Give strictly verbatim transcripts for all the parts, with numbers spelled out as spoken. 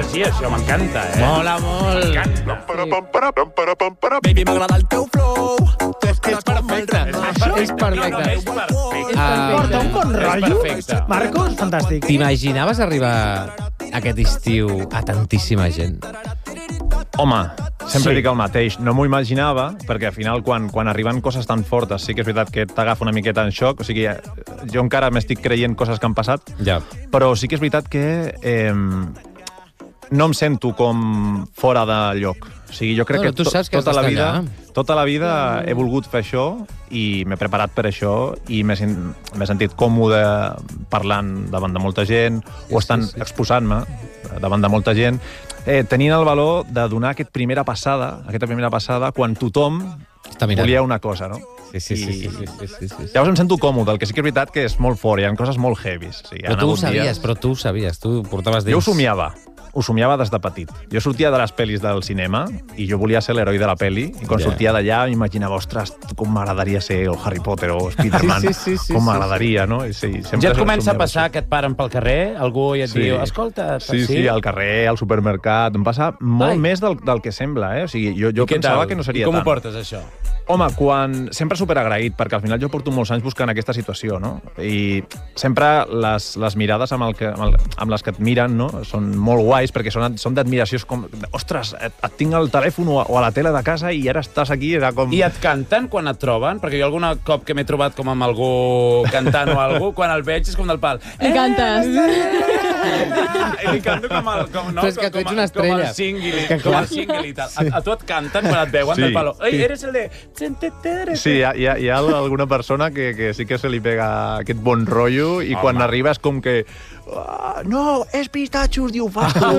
sí, això m'encanta, eh? Mola molt. M'encanta. Baby, m'agrada el teu flow. És perfecte. Això és perfecte. És perfecte. Porta un bon rotllo. perfecte. Marcos, fantàstic. T'imaginaves arribar aquest estiu a tantíssima gent? Home, sempre Sí. dic el mateix. No m'ho imaginava, perquè al final, quan, quan arriben coses tan fortes, sí que és veritat que t'agafa una miqueta en xoc. O sigui, jo encara m'estic creient coses que han passat, Ja. però sí que és veritat que eh, no em sento com fora de lloc. O sigui, jo crec Bueno, que tu to, saps que has tota, la d'estar vida, allà. tota la vida he volgut fer això i m'he preparat per això i m'he sen- m'he sentit còmode parlant davant de molta gent o estant sí, sí. exposant-me davant de molta gent, eh, tenint el valor de donar aquest primera passada, aquesta primera passada, quan tothom Està mirant. volia una cosa, no? Sí, sí, sí, I- sí, sí, sí, sí, sí. Llavors em sento còmode, el que sí que és veritat que és molt fort, hi ha coses molt heavies. O sigui, Però han tu ho hagut sabies, dies- però tu ho sabies, tu ho portaves dins. Jo ho somiava. Ho somiava des de petit. Jo sortia de les pel·lis del cinema i jo volia ser l'heroi de la pel·li i quan Ja. sortia d'allà m'imaginava, ostres, com m'agradaria ser o Harry Potter o Spiderman. Sí, sí, sí, sí, com sí, m'agradaria, no? I sí, sempre Ja et comença a somiava passar això. que et paren pel carrer, algú i et Sí. diu, escolta... Sí, sí, al carrer, al supermercat. Em passa molt Ai. més del, del que sembla, eh? O sigui, jo, jo I què pensava tal? que no seria I com tant. ho portes, això? Home, quan... sempre superagraït, perquè al final jo porto molts anys buscant aquesta situació, no? I sempre les, les mirades amb, el que, amb, el, amb les que et miren, no? Són molt guais, perquè són, són d'admiració, com, ostres, et, et tinc al telèfon o a, o a la tele de casa i ara estàs aquí, era com... I et canten quan et troben? Perquè jo algun cop que m'he trobat com amb algú cantant o algú, quan el veig és com del pal. Li cantes. I li canto com el... Com, no, Però és que com, tu ets com, una Com estrella. el single, És que com clar. el single i tal. A, a tu et canten quan et veuen Sí. del palo. Ei, eres el de... Sí, hi ha, hi ha, hi ha alguna persona que, que sí que se li pega aquest bon rotllo i Home. quan arriba és com que... Uh, no, és pistatxos, diu, fas tu.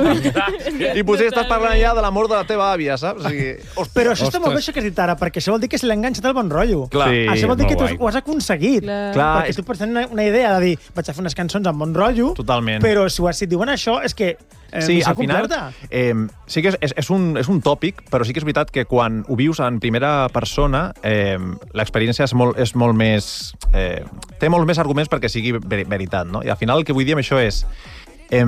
I potser estàs parlant ja de l'amor de la teva àvia, saps? O sigui, ostres. Però això està molt bé, Ostres. això que has dit ara, perquè això vol dir que se l'ha enganxat el bon rotllo. Clar. Sí, Això vol dir que molt tu guai. ho has aconseguit. Clar. Clar, perquè és- tu pots tenir una, una idea de dir, vaig a fer unes cançons amb bon rotllo, Totalment. però si, ho has, si et diuen això, és que eh, Sí, missió al final, completa. eh, sí que és, és, és, un, és un tòpic, però sí que és veritat que quan ho vius en primera persona, eh, l'experiència és molt, és molt més... Eh, té molts més arguments perquè sigui ver veritat, no? I al final el que vull dir amb això és... Eh,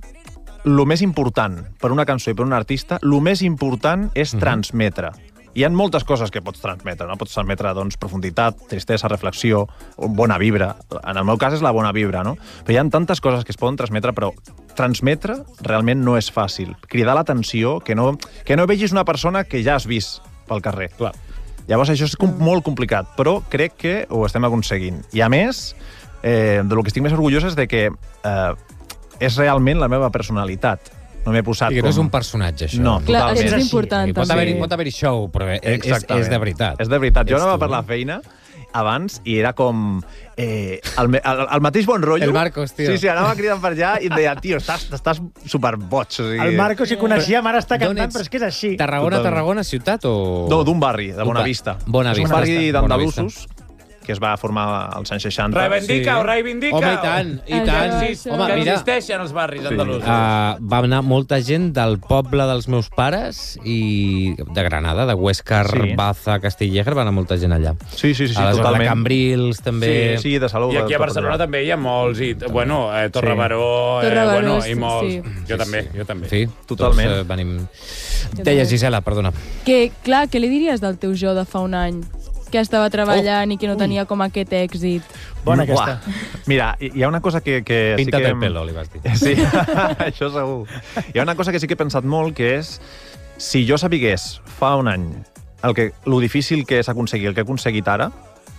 el més important per una cançó i per un artista, el més important és transmetre. Hi ha moltes coses que pots transmetre, no? Pots transmetre doncs, profunditat, tristesa, reflexió, bona vibra. En el meu cas és la bona vibra, no? Però hi ha tantes coses que es poden transmetre, però transmetre realment no és fàcil. Cridar l'atenció, que no, que no vegis una persona que ja has vist pel carrer. Clar. Llavors això és com molt complicat, però crec que ho estem aconseguint. I a més, eh, de lo que estic més orgullós és de que eh, és realment la meva personalitat. No m'he posat I que com... no és un personatge, això. No, Clar, totalment. això és així. important, I pot també. haver-hi pot haver show, però és, és, Exactament. és de veritat. És de veritat. Jo Ets anava tu, per la no? feina abans i era com... Eh, el, me- el, el mateix bon rotllo. El Marcos, tio. Sí, sí, anava cridant per allà i em deia, tio, estàs, estàs superboig. O sigui... El Marco, si coneixíem, ara està D'on cantant, ets? però és que és així. Tarragona, Totalment. Tarragona, ciutat o...? No, d'un barri, de D'un Bonavista. ba- Bonavista. És un barri Està, d'andalusos que es va formar als anys seixanta. Reivindica-ho, Sí. reivindica-ho. Home, i tant, i Això, tant. això. Home, que mira, existeixen els barris Sí. andalusos. uh, va anar molta gent del poble dels meus pares i de Granada, de Huescar, Sí. Baza, Castillejer, va anar molta gent allà. Sí, sí, sí, sí a la zona de totalment. Cambrils, també. Sí, sí, de Salou. I aquí de a tot Barcelona allà. també hi ha molts, i, bueno, eh, Torrebaró, eh, Torrebaró, bueno, sí, i molts. sí. Jo també, jo també. Sí, Totalment. Tots, eh, venim... Deia Gisela, perdona. Que, clar, què li diries del teu jo de fa un any? Que estava treballant i que no tenia com aquest èxit. Bona Buah. aquesta. Mira, hi hi ha una cosa que... que sí Pinta't que... el pelo, li vas dir. Sí, això segur. Hi ha una cosa que sí que he pensat molt, que és si jo sabigués fa un any el que, lo difícil que és aconseguir el que he aconseguit ara,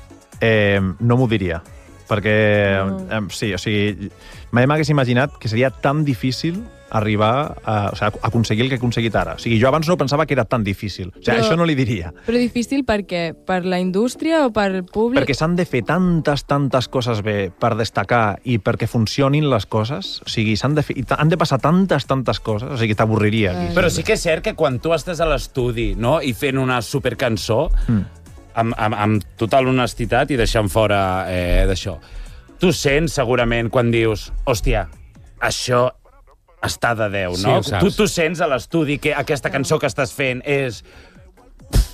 eh, no m'ho diria. Perquè, No. eh, sí, o sigui, mai m'hagués imaginat que seria tan difícil arribar a, o sigui, aconseguir el que he aconseguit ara. O sigui, jo abans no pensava que era tan difícil. O sigui, Però- això no li diria. Però difícil per què? Per la indústria o per el públic? Perquè s'han de fer tantes, tantes coses bé per destacar i perquè funcionin les coses. O sigui, s'han de fer, i ta- han de passar tantes, tantes coses. O sigui, t'avorriria aquí. Però sí que és cert que quan tu estàs a l'estudi, no?, i fent una supercançó, Mm. amb, amb, amb total honestitat i deixant fora eh, d'això, tu sents segurament quan dius, hòstia, això està de Déu, Sí, no? ho saps. tu, tu sents a l'estudi que aquesta cançó que estàs fent és...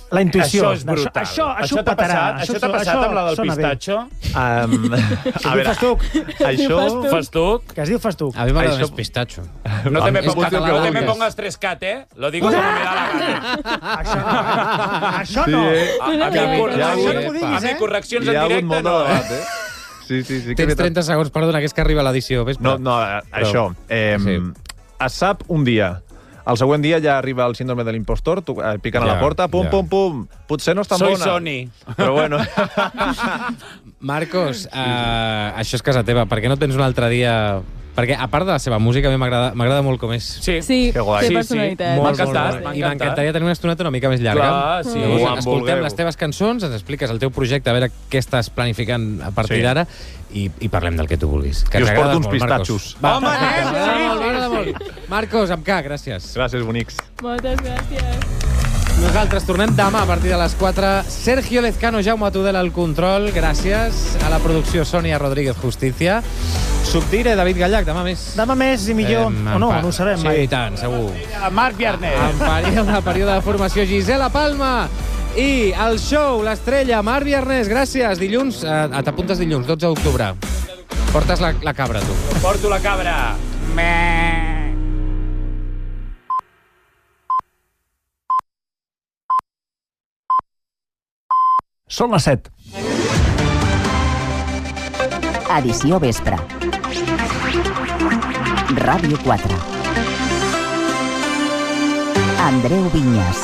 La intuïció. Això és brutal. Això, això, això ho t'ha petarà. passat, això t'ha passat amb la del sona bé. pistatxo? Um, a veure, Festuc. això... Festuc? Que es diu festuc. A mi m'agrada Això- més pistatxo. No te me És pongas, català, no te me Lucas. pongas tres cat, eh? Lo digo como me da la gana. Això no. Això no. eh? A, a, mi, Ja cor- ha a, hagut- mi, a mi correccions Hi en ha hagut directe molt de no, eh? debat, eh? Sí, sí, sí. que Tens és veritat. trenta segons, perdona, que és que arriba l'edició. Vespre. No, no, eh, això. Eh, Sí. Es sap un dia. El següent dia ja arriba el síndrome de l'impostor, tu- eh, piquen a Ja, la porta, pum, ja. pum, pum. Potser no és tan Soy bona. Sony. Però bueno. Marcos, uh, això és casa teva. Per què no tens un altre dia... Perquè, a part de la seva música, a mi m'agrada m'agrada molt com és. Sí. Sí, Que guai. té Sí, sí. personalitat. M'ha Molt, encantat, molt, m'ha molt. I encantat. m'encantaria tenir una estoneta una mica més llarga. Clar, sí. Llavors, Ho en escoltem vulgueu. les teves cançons, ens expliques el teu projecte, a veure què estàs planificant a partir Sí. d'ara i, i parlem del que tu vulguis. Que I us t'agrada porto uns molt, Marcos. pistatxos. Va, Home, nen, m'agrada sí, molt, sí, m'agrada sí. molt. Marcos, amb K, gràcies. Gràcies, bonics. Moltes gràcies. Nosaltres tornem demà a partir de les quatre. Sergio Lezcano, Jaume Tudela al control. Gràcies. A la producció, Sònia Rodríguez Justícia. Subdire, David Gallac, demà més. Demà més i millor. Em- O no, empa- no ho sabem sí, mai. i tant, segur. Marc Viernes. En període, període de formació, Gisela Palma. I el show, l'estrella, Marc Viernes, gràcies. Dilluns, eh, t'apuntes dilluns, dotze d'octubre. Portes la, la cabra, tu. Porto la cabra. Meh. Són les set. Edició vespre. Ràdio quatre. Andreu Vinyes.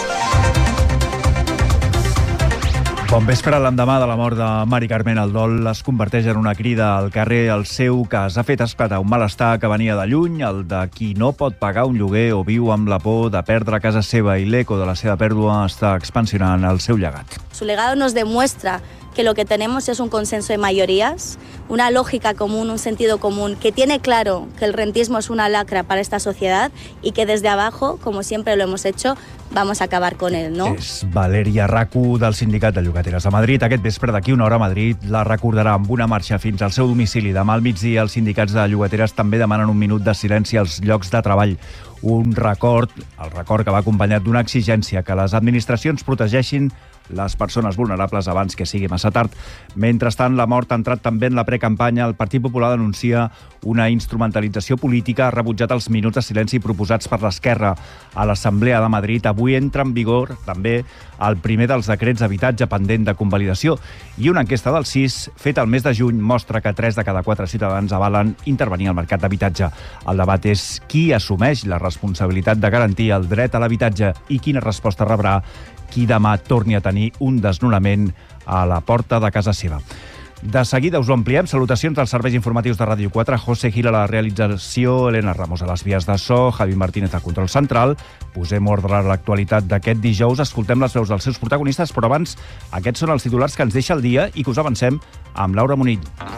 Bon vespre, l'endemà de la mort de Mari Carmen, el dol es converteix en una crida al carrer. El seu cas ha fet esclatar un malestar que venia de lluny, el de qui no pot pagar un lloguer o viu amb la por de perdre casa seva, i l'eco de la seva pèrdua està expansionant el seu llegat. Su legado nos demuestra que lo que tenemos es un consenso de mayorías, una lógica común, un sentido común, que tiene claro que el rentismo es una lacra para esta sociedad y que desde abajo, como siempre lo hemos hecho, vamos a acabar con él, ¿no? És Valeria Racu, del Sindicat de Llogateres de Madrid. Aquest vespre, d'aquí una hora, Madrid la recordarà amb una marxa fins al seu domicili. Demà al migdia, els sindicats de llogateres també demanen un minut de silenci als llocs de treball. Un record, el record que va acompanyat d'una exigència, que les administracions protegeixin les persones vulnerables abans que sigui massa tard. Mentrestant, la mort ha entrat també en la precampanya. El Partit Popular denuncia una instrumentalització política, ha rebutjat els minuts de silenci proposats per l'Esquerra a l'Assemblea de Madrid. Avui entra en vigor també el primer dels decrets d'habitatge pendent de convalidació, i una enquesta del C I S feta el mes de juny mostra que tres de cada quatre ciutadans avalen intervenir al mercat d'habitatge. El debat és qui assumeix la responsabilitat de garantir el dret a l'habitatge i quina resposta rebrà qui demà torni a tenir un desnonament a la porta de casa seva. De seguida us ho ampliem. Salutacions dels serveis informatius de Ràdio quatre. José Gil a la realització, Elena Ramos a les vies de so, Javi Martínez al control central. Posem ordre a l'actualitat d'aquest dijous. Escoltem les veus dels seus protagonistes, però abans aquests són els titulars que ens deixa el dia i que us avancem amb Laura Munill.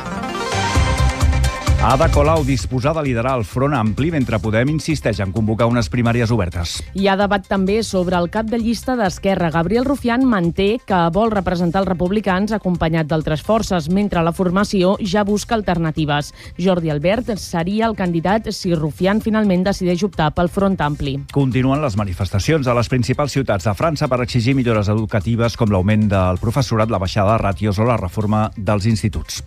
Ada Colau, disposada a liderar el front ampli, mentre Podem insisteix en convocar unes primàries obertes. Hi ha debat també sobre el cap de llista d'Esquerra. Gabriel Rufián manté que vol representar els republicans acompanyat d'altres forces, mentre la formació ja busca alternatives. Jordi Albert seria el candidat si Rufián finalment decideix optar pel front ampli. Continuen les manifestacions a les principals ciutats de França per exigir millores educatives com l'augment del professorat, la baixada de ràtios o la reforma dels instituts.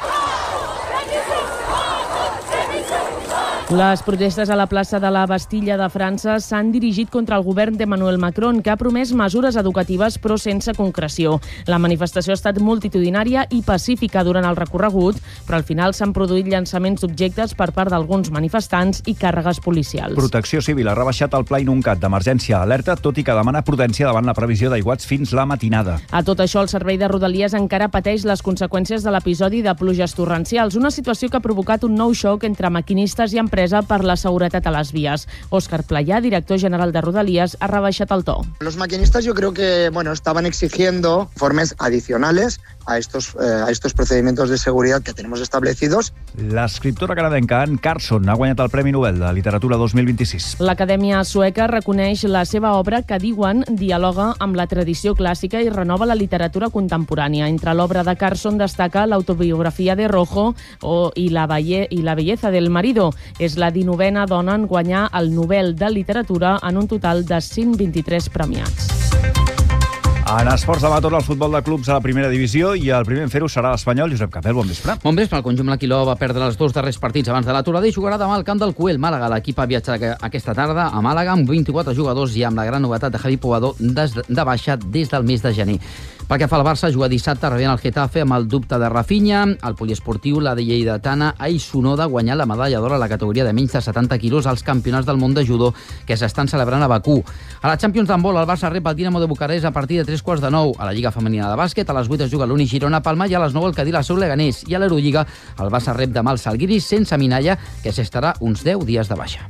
Les protestes a la plaça de la Bastilla de França s'han dirigit contra el govern d'Emmanuel Macron, que ha promès mesures educatives però sense concreció. La manifestació ha estat multitudinària i pacífica durant el recorregut, però al final s'han produït llançaments d'objectes per part d'alguns manifestants i càrregues policials. Protecció Civil ha rebaixat el pla inuncat d'emergència a alerta, tot i que demana prudència davant la previsió d'aiguats fins la matinada. A tot això, el servei de Rodalies encara pateix les conseqüències de l'episodi de pluges torrencials, una situació que ha provocat un nou xoc entre maquinistes i empreses per la seguretat a les vies. Òscar Playà, director general de Rodalies, ha rebaixat el to. Los maquinistas yo creo que bueno, estaban exigiendo informes adicionales a estos, eh, a estos procedimientos de seguridad que tenemos establecidos. L'escriptora canadenca Anne Carson ha guanyat el Premi Nobel de Literatura dos mil vint-i-sis. L'Acadèmia Sueca reconeix la seva obra, que diuen dialoga amb la tradició clàssica i renova la literatura contemporània. Entre l'obra de Carson destaca l'autobiografia de Rojo o, i, la belle, i la belleza del marido. És la dinovena dona en guanyar el Nobel de Literatura en un total de cent vint-i-tres premiats. En esports demà torna el futbol de clubs a la primera divisió i el primer en fer-ho serà l'Espanyol. Josep Capel, bon vespre. Bon vespre. El conjunt blanquiló va perdre els dos darrers partits abans de l'aturada i jugarà demà al camp del Cuel, Màlaga. L'equip ha viatjat aquesta tarda a Màlaga amb vint-i-quatre jugadors i amb la gran novetat de Javi Pobador des de baixa des del mes de gener. Pel que fa al Barça, juga dissabte rebent el Getafe amb el dubte de Rafinha. El poliesportiu, la de Lleidatana, Ai Sonoda, ha guanyat la medalla d'or a la categoria de menys de setanta quilos als campionats del món de judo que s'estan celebrant a Bakú. A la Champions d'handbol, el Barça rep el Dinamo de Bucarest a partir de tres quarts de nou. A la Lliga Femenina de Bàsquet, a les vuit es juga l'Uni Girona Palma i a les nou el Cadí la Seu Leganés. I a l'Eurolliga, el Barça rep demà el Salguiris sense Minalla, que s'estarà uns deu dies de baixa.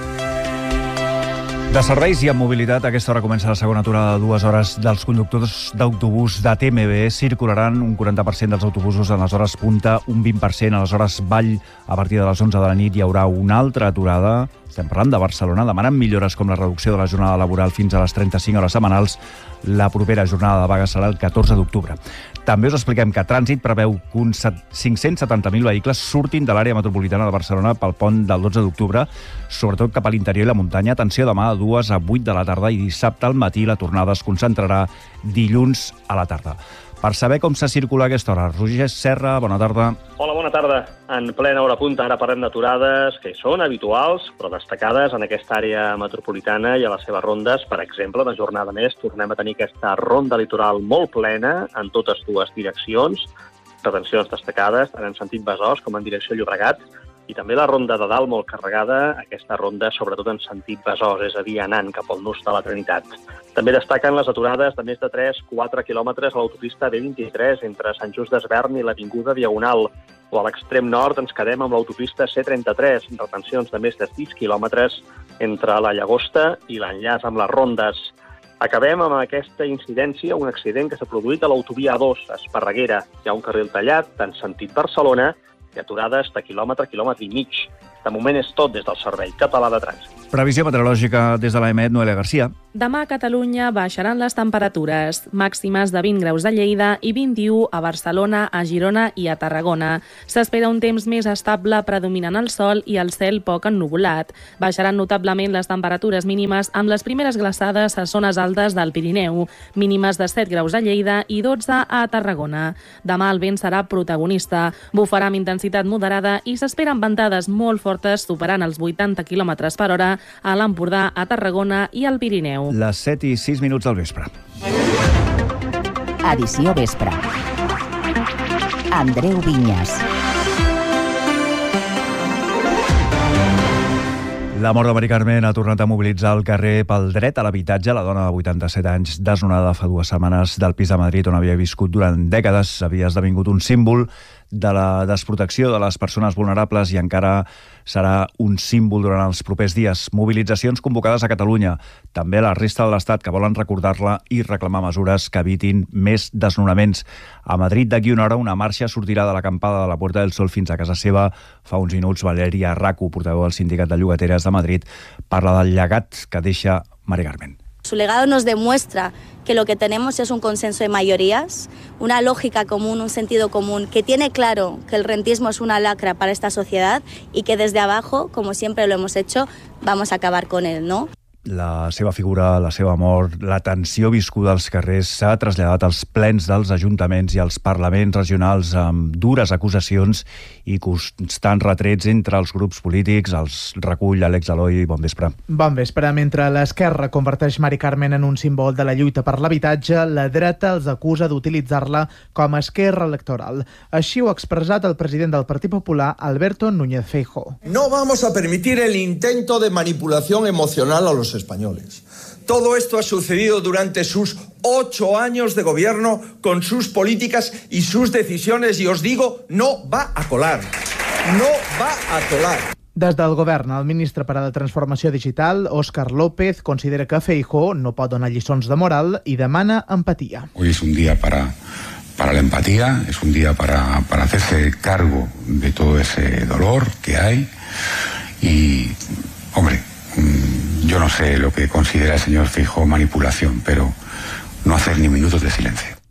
De serveis i amb mobilitat, a aquesta hora comença la segona aturada de dues hores dels conductors d'autobús de T M B. Circularan un quaranta per cent dels autobusos en les hores punta, un vint per cent a les hores vall. A partir de les onze de la nit hi haurà una altra aturada. Estem parlant de Barcelona. Demanen millores com la reducció de la jornada laboral fins a les trenta-cinc hores setmanals. La propera jornada de vaga serà el catorze d'octubre. També us expliquem que Trànsit preveu que uns cinc-cents setanta mil vehicles surtin de l'àrea metropolitana de Barcelona pel pont del dotze d'octubre, sobretot cap a l'interior i la muntanya. Atenció, demà de dues a vuit de la tarda i dissabte al matí la tornada es concentrarà dilluns a la tarda. Per saber com se circula a aquesta hora, Roger Serra, bona tarda. Hola, bona tarda. En plena hora punta ara parlem d'aturades que hi són habituals, però destacades en aquesta àrea metropolitana i a les seves rondes. Per exemple, una jornada més tornem a tenir aquesta ronda litoral molt plena en totes dues direccions. Retencions destacades tant en sentit Besòs com en direcció Llobregat. I també la ronda de dalt molt carregada, aquesta ronda sobretot en sentit Besòs, és a dir, anant cap al nus de la Trinitat. També destaquen les aturades de més de tres a quatre quilòmetres a l'autopista B vint-i-tres entre Sant Just d'Esvern i l'Avinguda Diagonal. O a l'extrem nord ens quedem amb l'autopista C trenta-tres, retencions de més de sis quilòmetres entre la Llagosta i l'enllaç amb les rondes. Acabem amb aquesta incidència, un accident que s'ha produït a l'autovia A dos, a Esparreguera. Hi ha un carril tallat en sentit Barcelona i aturades de quilòmetre, quilòmetre i mig. De moment és tot des del Servei Català de Trànsit. Previsió meteorològica des de l'A M E T, Noelia Garcia. Demà a Catalunya baixaran les temperatures, màximes de vint graus a Lleida i vint-i-u a Barcelona, a Girona i a Tarragona. S'espera un temps més estable predominant el sol i el cel poc ennuvolat. Baixaran notablement les temperatures mínimes amb les primeres glaçades a zones altes del Pirineu, mínimes de set graus a Lleida i dotze a Tarragona. Demà el vent serà protagonista, bufarà amb intensitat moderada i s'esperen ventades molt fortes superant els vuitanta quilòmetres per hora a l'Empordà, a Tarragona i al Pirineu. Les set i sis minuts del vespre. Edició vespre. Andreu Vinyes. La mort de Mari Carmen ha tornat a mobilitzar el carrer pel dret a l'habitatge. La dona de vuitanta-set anys, desnonada fa dues setmanes del pis de Madrid on havia viscut durant dècades, havia esdevingut un símbol de la desprotecció de les persones vulnerables i encara serà un símbol durant els propers dies. Mobilitzacions convocades a Catalunya, també a la resta de l'Estat, que volen recordar-la i reclamar mesures que evitin més desnonaments. A Madrid, d'aquí una hora, una marxa sortirà de l'acampada de la Puerta del Sol fins a casa seva. Fa uns minuts, Valeria Racu, portaveu del Sindicat de Llogateres de Madrid, parla del llegat que deixa Mari Carmen. Su legado nos demuestra que lo que tenemos es un consenso de mayorías, una lógica común, un sentido común, que tiene claro que el rentismo es una lacra para esta sociedad y que desde abajo, como siempre lo hemos hecho, vamos a acabar con él, ¿no? La seva figura, la seva mort, la tensió viscuda als carrers s'ha traslladat als plens dels ajuntaments i als parlaments regionals amb dures acusacions i constants retrets entre els grups polítics. Els recull Àlex Eloi. Bon vespre. Bon vespre. Mentre l'esquerra converteix Mari Carmen en un símbol de la lluita per l'habitatge, la dreta els acusa d'utilitzar-la com a esquerra electoral. Així ho ha expressat el president del Partit Popular, Alberto Núñez Feijóo. No vamos a permitir el intento de manipulación emocional a los españoles. Todo esto ha sucedido durante sus ocho años de gobierno con sus políticas y sus decisiones y os digo, no va a colar. No va a colar. Des del govern, el ministre per a la transformació digital, Óscar López, considera que Feijóo no pot donar lliçons de moral i demana empatia. Hoy es un día para, para la empatía, es un día para, para hacerse cargo de todo ese dolor que hay y, hombre, yo no sé lo que considera el señor Feijóo manipulación, pero no hacer ni minutos de silencio.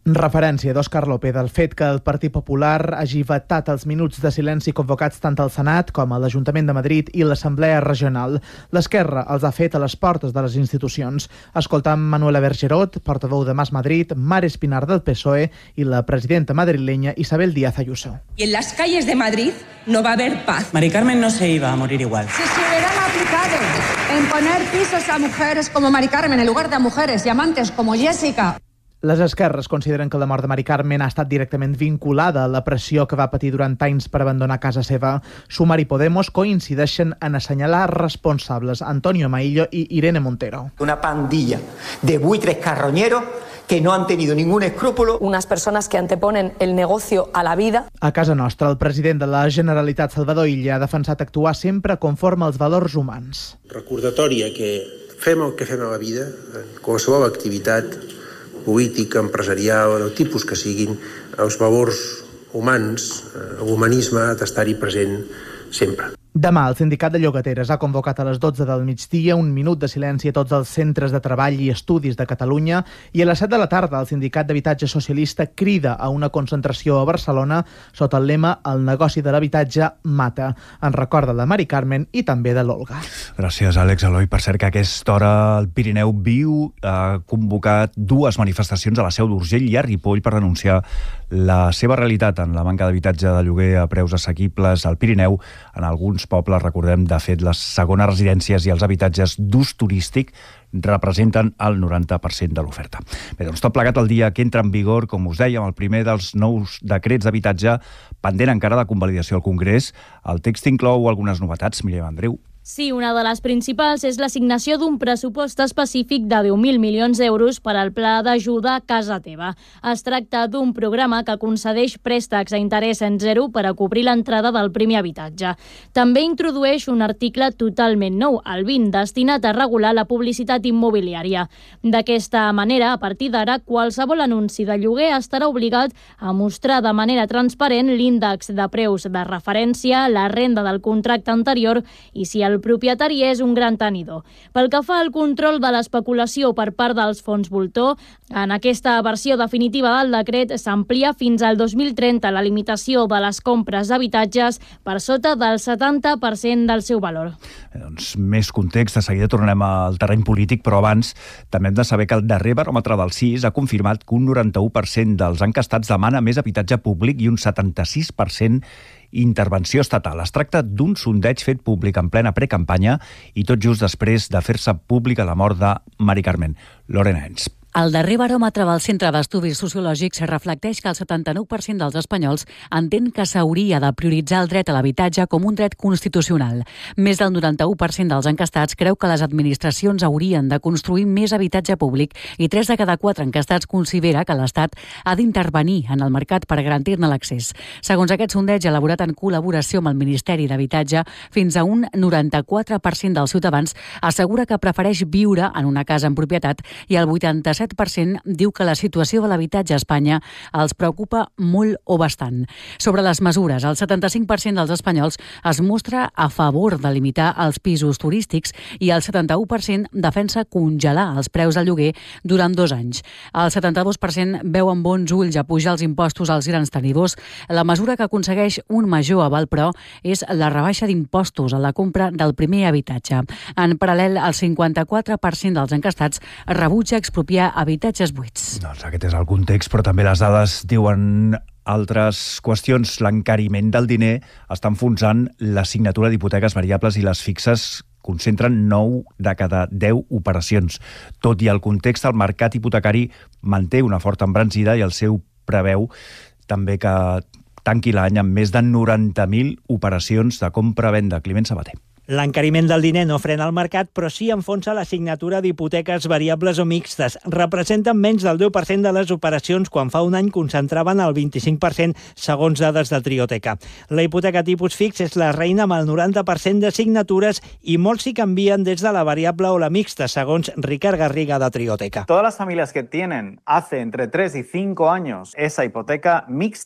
Referència d'Òscar López al fet que el Partit Popular hagi vetat els minuts de silenci convocats tant al Senat com a l'Ajuntament de Madrid i l'Assemblea Regional. L'Esquerra els ha fet a les portes de les institucions. Escoltam Manuela Bergerot, portaveu de Más Madrid, Mar Espinar del P S O E i la presidenta madrileña Isabel Díaz Ayuso. Y en las calles de Madrid no va a haber paz. Mari Carmen no se iba a morir igual. Si se hubieran aplicado en poner pisos a mujeres como Mari Carmen en lugar de a mujeres y amantes como Jessica. Les esquerres consideren que la mort de Mari Carmen ha estat directament vinculada a la pressió que va patir durant anys per abandonar casa seva. Sumar i Podemos coincideixen en assenyalar responsables Antonio Maillo i Irene Montero. Una pandilla de buitres carroñeros que no han tenido ningún escrúpulo. Unas personas que anteponen el negocio a la vida. A casa nostra, el president de la Generalitat, Salvador Illa, ha defensat actuar sempre conforme als valors humans. Recordatòria que fem el que fem a la vida, en qualsevol activitat política, empresarial, del tipus que siguin, els valors humans, l'humanisme ha d'estar-hi present sempre. Demà, el sindicat de llogateres ha convocat a les dotze del migdia un minut de silenci a tots els centres de treball i estudis de Catalunya i a les set de la tarda el sindicat d'habitatge socialista crida a una concentració a Barcelona sota el lema «El negoci de l'habitatge mata». En recorda de Mari Carmen i també de l'Olga. Gràcies, Àlex Eloi. Per cert que a aquesta hora el Pirineu Viu ha convocat dues manifestacions a la Seu d'Urgell i a Ripoll per denunciar la seva realitat en la manca d'habitatge de lloguer a preus assequibles al Pirineu. En alguns pobles, recordem, de fet, les segones residències i els habitatges d'ús turístic representen el noranta per cent de l'oferta. Bé, doncs tot plegat el dia que entra en vigor, com us dèiem, el primer dels nous decrets d'habitatge pendent encara de convalidació al Congrés. El text inclou algunes novetats, Míriam Andreu. Sí, una de les principals és l'assignació d'un pressupost específic de deu mil milions d'euros per al Pla d'Ajuda a Casa Teva. Es tracta d'un programa que concedeix préstecs a interès en zero per a cobrir l'entrada del primer habitatge. També introdueix un article totalment nou, el vint, destinat a regular la publicitat immobiliària. D'aquesta manera, a partir d'ara, qualsevol anunci de lloguer estarà obligat a mostrar de manera transparent l'índex de preus de referència, la renda del contracte anterior i si el El propietari és un gran tenidor. Pel que fa al control de l'especulació per part dels fons voltor, en aquesta versió definitiva del decret s'amplia fins al dos mil trenta la limitació de les compres d'habitatges per sota del setanta per cent del seu valor. Eh, doncs, més context, de seguida tornem al terreny polític, però abans també hem de saber que el darrer baròmetre del C I S ha confirmat que un noranta-u per cent dels encastats demana més habitatge públic i un setanta-sis per cent intervenció estatal. Es tracta d'un sondeig fet públic en plena precampanya i tot just després de fer-se pública la mort de Mari Carmen. Lorena Ens. El darrer baròmetre del Centre d'Estudis Sociològics reflecteix que el setanta-nou per cent dels espanyols entén que s'hauria de prioritzar el dret a l'habitatge com un dret constitucional. Més del noranta-u per cent dels encastats creu que les administracions haurien de construir més habitatge públic i tres de cada quatre encastats considera que l'Estat ha d'intervenir en el mercat per garantir-ne l'accés. Segons aquest sondeig elaborat en col·laboració amb el Ministeri d'Habitatge, fins a un noranta-quatre per cent dels ciutadans assegura que prefereix viure en una casa en propietat i el vuitanta-set per cent diu que la situació de l'habitatge a Espanya els preocupa molt o bastant. Sobre les mesures, el setanta-cinc per cent dels espanyols es mostra a favor de limitar els pisos turístics i el setanta-u per cent defensa congelar els preus del lloguer durant dos anys. El setanta-dos per cent veu amb bons ulls a pujar els impostos als grans tenidors. La mesura que aconsegueix un major aval, però, és la rebaixa d'impostos a la compra del primer habitatge. En paral·lel, el cinquanta-quatre per cent dels encastats rebutja expropiar habitatges buits. Doncs aquest és el context, però també les dades diuen altres qüestions. L'encariment del diner està enfonsant la signatura d'hipoteques variables i les fixes concentren nou de cada deu operacions. Tot i el context, el mercat hipotecari manté una forta embranzida i el seu preveu també que tanqui l'any amb més de noranta mil operacions de compra-venda. Climent Sabater. L'encariment del diner no frena el mercat, però sí enfonsa la signatura d'hipoteques variables o mixtes. Representen menys del deu per cent de les operacions quan fa un any concentraven el vint-i-cinc per cent segons dades de Trioteca. La hipoteca tipus fix és la reina amb el noranta per cent de signatures i molts s'hi canvien des de la variable o la mixta, segons Ricard Garriga de Trioteca. Todas las familias que tienen hace entre tres y cinco años esa hipoteca mixta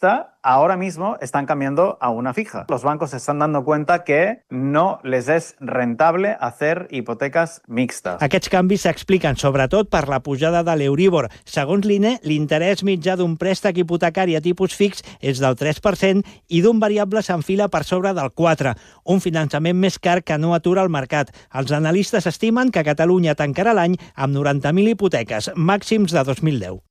ahora mismo están cambiando a una fija. Los bancos se están dando cuenta que no les es rentable hacer hipotecas mixtas. Aquests canvis s'expliquen sobretot per la pujada de l'Euríbor. Segons l'I N E, l'interès mitjà d'un préstec hipotecari a tipus fix és del tres per cent i d'un variable s'enfila per sobre del quatre per cent, un finançament més car que no atura el mercat. Els analistes estimen que Catalunya tancarà l'any amb noranta mil hipoteques, màxims de dos mil deu.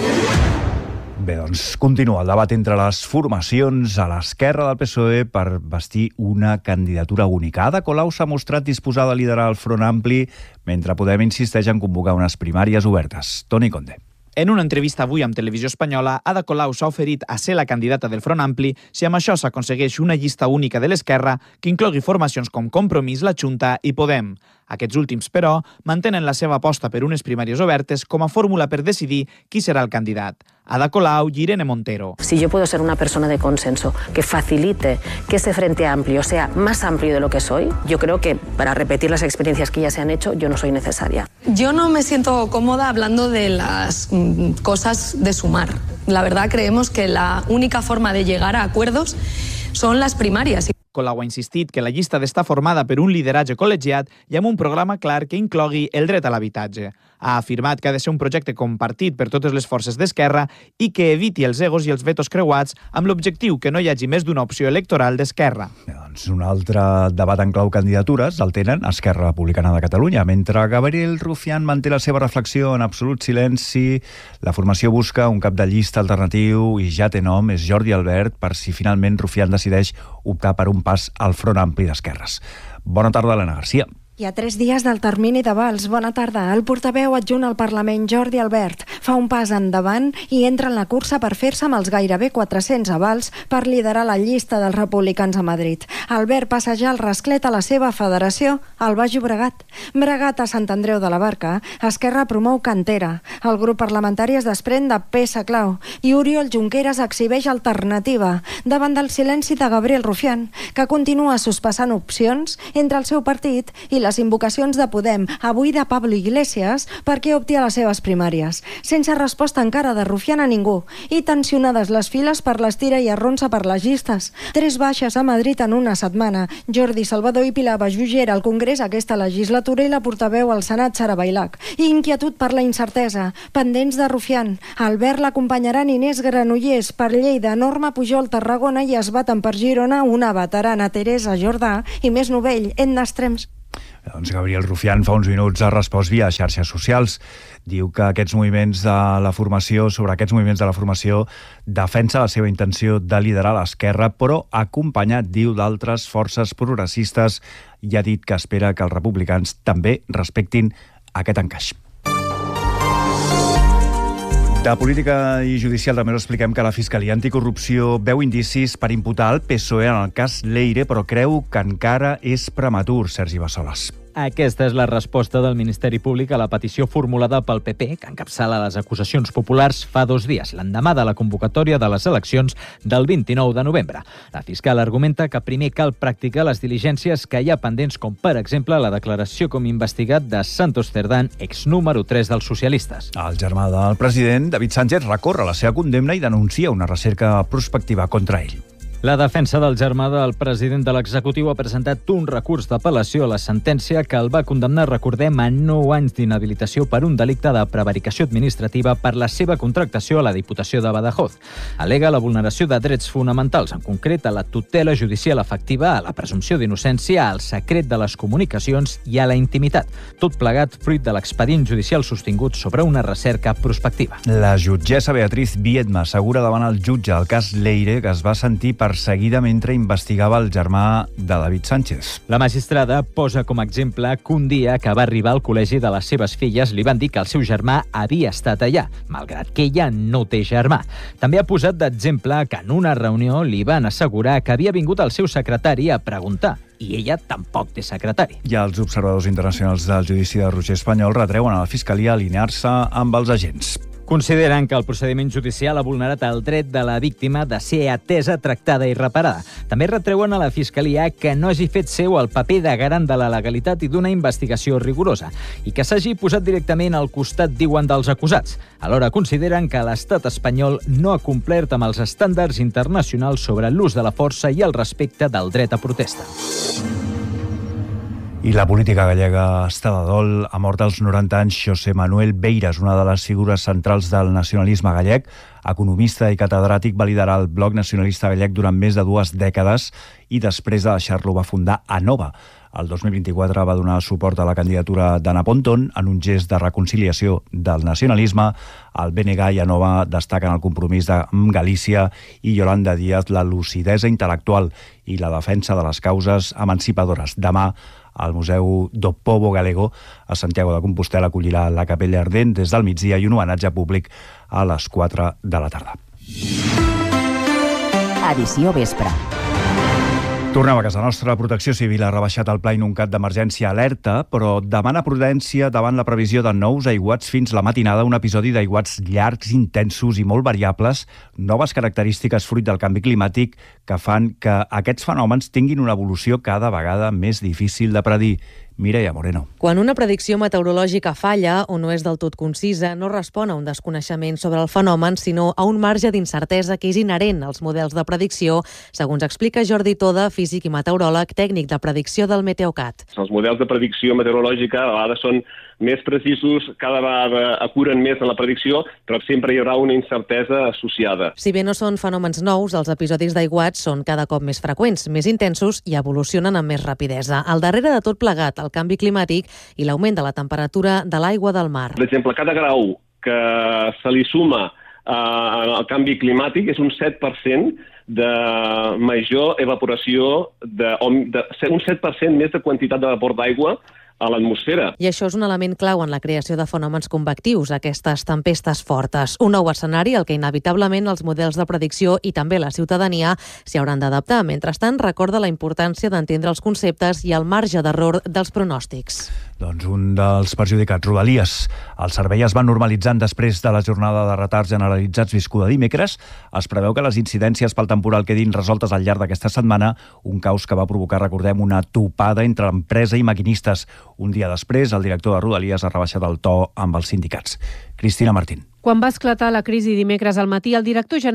Bé, doncs continua el debat entre les formacions a l'esquerra del P S O E per bastir una candidatura única. Ada Colau s'ha mostrat disposada a liderar el Front Ampli, mentre Podem insisteix en convocar unes primàries obertes. Toni Conde. En una entrevista avui amb Televisió Espanyola, Ada Colau s'ha oferit a ser la candidata del Front Ampli si amb això s'aconsegueix una llista única de l'esquerra que inclogui formacions com Compromís, la Junta i Podem. Aquests últims, però, mantenen la seva aposta per unes primàries obertes com a fórmula per decidir qui serà el candidat. Ada Colau i Irene Montero. Si yo puedo ser una persona de consenso que facilite que ese frente amplio sea más amplio de lo que soy, yo creo que para repetir las experiencias que ya se han hecho, yo no soy necesaria. Yo no me siento cómoda hablando de las mm, cosas de sumar. La verdad, creemos que la única forma de llegar a acuerdos son las primarias. Colau ha insistit que la llista ha d'estar formada per un lideratge col·legiat i amb un programa clar que inclogui el dret a l'habitatge. Ha afirmat que ha de ser un projecte compartit per totes les forces d'esquerra i que eviti els egos i els vetos creuats amb l'objectiu que no hi hagi més d'una opció electoral d'esquerra. Doncs un altre debat en clau candidatures el tenen Esquerra Republicana de Catalunya. Mentre Gabriel Rufián manté la seva reflexió en absolut silenci, la formació busca un cap de llista alternatiu i ja té nom, és Jordi Albert, per si finalment Rufián decideix optar per un pas al Front Ampli d'Esquerres. Bona tarda, Helena Garcia. Hi ha tres dies del termini d'avals. Bona tarda. El portaveu adjunt al Parlament, Jordi Albert, fa un pas endavant i entra en la cursa per fer-se amb els gairebé quatre-cents avals per liderar la llista dels republicans a Madrid. Albert passa ja el rasclet a la seva federació, el Baix Llobregat. Bregat a Sant Andreu de la Barca, Esquerra promou Cantera. El grup parlamentari es desprèn de peça clau i Oriol Junqueras exhibeix alternativa davant del silenci de Gabriel Rufián, que continua sospassant opcions entre el seu partit i les invocacions de Podem, avui de Pablo Iglesias, perquè opti a les seves primàries. Sense resposta encara de Rufián a ningú i tensionades les files per l'estira i arronsa per les llistes. Tres baixes a Madrid en una setmana. Jordi Salvador i Pilar Bajugera al Congrés aquesta legislatura i la portaveu al Senat, Sara Bailac. I inquietud per la incertesa. Pendents de Rufián. Albert l'acompanyaran Inés Granollers per Lleida, Norma Pujol, Tarragona i es baten per Girona una veterana, Teresa Jordà, i més novell, Edna Estrems. Doncs Gabriel Rufián fa uns minuts ha respost via xarxes socials. Diu que aquests moviments de la formació, sobre aquests moviments de la formació, defensa la seva intenció de liderar l'esquerra, però acompanyat, diu, d'altres forces progressistes, i ha dit que espera que els republicans també respectin aquest encaix. De política i judicial també us expliquem que la Fiscalia Anticorrupció veu indicis per imputar el P S O E en el cas Leire, però creu que encara és prematur. Sergi Bassoles. Aquesta és la resposta del Ministeri Públic a la petició formulada pel P P, que encapçala les acusacions populars fa dos dies, l'endemà de la convocatòria de les eleccions del vint-i-nou de novembre. La fiscal argumenta que primer cal practicar les diligències que hi ha pendents, com per exemple la declaració com investigat de Santos Cerdán, ex número tres dels socialistes. El germà del president, David Sánchez, recorre la seva condemna i denuncia una recerca prospectiva contra ell. La defensa del germà del president de l'executiu ha presentat un recurs d'apel·lació a la sentència que el va condemnar, recordem, a nou anys d'inhabilitació per un delicte de prevaricació administrativa per la seva contractació a la Diputació de Badajoz. Al·lega la vulneració de drets fonamentals, en concret a la tutela judicial efectiva, a la presumpció d'innocència, al secret de les comunicacions i a la intimitat. Tot plegat fruit de l'expedient judicial sostingut sobre una recerca prospectiva. La jutgessa Beatriz Viedma assegura davant el jutge el cas Leire que es va sentir per perseguida mentre investigava el germà de David Sánchez. La magistrada posa com a exemple que un dia que va arribar al col·legi de les seves filles li van dir que el seu germà havia estat allà, malgrat que ella no té germà. També ha posat d'exemple que en una reunió li van assegurar que havia vingut el seu secretari a preguntar i ella tampoc té secretari. I els observadors internacionals del judici de Roger Espanyol retreuen a la Fiscalia alinear-se amb els agents. Consideren que el procediment judicial ha vulnerat el dret de la víctima de ser atesa, tractada i reparada. També retreuen a la Fiscalia que no hagi fet seu el paper de garant de la legalitat i d'una investigació rigorosa i que s'hagi posat directament al costat, diuen, dels acusats. Alhora consideren que l'estat espanyol no ha complert amb els estàndards internacionals sobre l'ús de la força i el respecte del dret a protesta. I la política gallega està de dol. Ha mort als noranta anys José Manuel Beiras, una de les figures centrals del nacionalisme gallec. Economista i catedràtic, va liderar el Bloc Nacionalista Gallec durant més de dues dècades i després de deixar-lo va fundar Anova. El dos mil vint-i-quatre va donar suport a la candidatura d'Anna Pontón en un gest de reconciliació del nacionalisme. El B N G i Anova destaquen el compromís de Galícia i Yolanda Díaz la lucidesa intel·lectual i la defensa de les causes emancipadores. Demà, al Museu do Povo Galego a Santiago de Compostela acollirà la Capella Ardent des del migdia i un homenatge públic a les quatre de la tarda. Edició vespre. Tornem a casa nostra. Protecció Civil ha rebaixat el Pla Inuncat d'emergència alerta, però demana prudència davant la previsió de nous aiguats fins la matinada, un episodi d'aiguats llargs, intensos i molt variables, noves característiques fruit del canvi climàtic que fan que aquests fenòmens tinguin una evolució cada vegada més difícil de predir. Mireia Moreno. Quan una predicció meteorològica falla o no és del tot concisa, no respon a un desconeixement sobre el fenomen, sinó a un marge d'incertesa que és inherent als models de predicció, segons explica Jordi Toda, físic i meteoròleg tècnic de predicció del Meteocat. Els models de predicció meteorològica a vegades són més precisos, cada vegada acuren més en la predicció, però sempre hi haurà una incertesa associada. Si bé no són fenòmens nous, els episodis d'aiguats són cada cop més freqüents, més intensos i evolucionen amb més rapidesa. Al darrere de tot plegat, el canvi climàtic i l'augment de la temperatura de l'aigua del mar. Per exemple, cada grau que se li suma eh, al canvi climàtic és un set per cent de major evaporació, de, de, un set per cent més de quantitat de vapor d'aigua a l'atmosfera. I això és un element clau en la creació de fenòmens convectius, aquestes tempestes fortes. Un nou escenari al que inevitablement els models de predicció i també la ciutadania s'hi hauran d'adaptar. Mentrestant, recorda la importància d'entendre els conceptes i el marge d'error dels pronòstics. Doncs un dels perjudicats, Rodalies. El servei es va normalitzant després de la jornada de retards generalitzats viscuda dimecres. Es preveu que les incidències pel temporal quedin resoltes al llarg d'aquesta setmana, un caos que va provocar, recordem, una topada entre empresa i maquinistes. Un dia després, el director de Rodalies ha rebaixat el to amb els sindicats. Cristina Martín. Quan va esclatar la crisi dimecres al matí, el director general